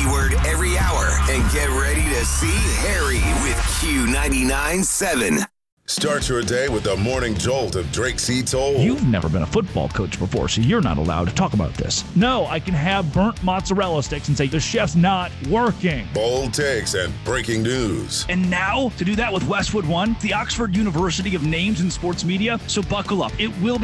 word every hour and get ready to see Harry with Q99.7. Start your day with the morning jolt of Drake C. Toll. You've never been a football coach before, so you're not allowed to talk about this. No, I can have burnt mozzarella sticks and say the chef's not working. Bold takes and breaking news. And now, to do that with Westwood One, the Oxford University of Names in Sports Media, so buckle up. It will